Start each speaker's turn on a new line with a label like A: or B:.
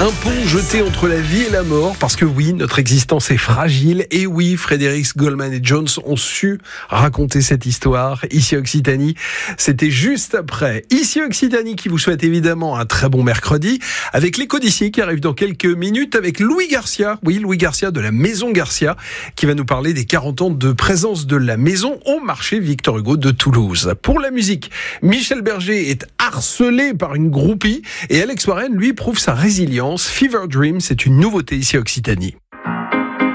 A: Un pont jeté entre la vie et la mort, parce que oui, notre existence est fragile. Et oui, Frédéric Goldman et Jones ont su raconter cette histoire. Ici Occitanie, c'était juste après. Ici Occitanie qui vous souhaite évidemment un très bon mercredi, avec l'écho d'ici qui arrive dans quelques minutes, avec Louis Garcia. Oui, Louis Garcia de la Maison Garcia, qui va nous parler des 40 ans de présence de la maison au marché Victor Hugo de Toulouse. Pour la musique, Michel Berger est harcelé par une groupie et Alex Warren, lui, prouve sa résilience. Fever Dream, c'est une nouveauté ici à Occitanie.